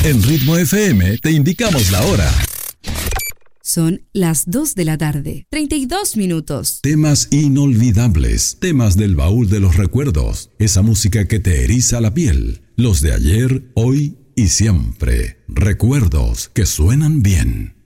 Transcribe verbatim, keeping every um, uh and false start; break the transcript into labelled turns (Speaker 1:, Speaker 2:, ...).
Speaker 1: En Ritmo F M te indicamos la hora.
Speaker 2: Son las dos de la tarde, treinta y dos minutos.
Speaker 1: Temas inolvidables, temas del baúl de los recuerdos, esa música que te eriza la piel, los de ayer, hoy y siempre. Recuerdos que suenan bien.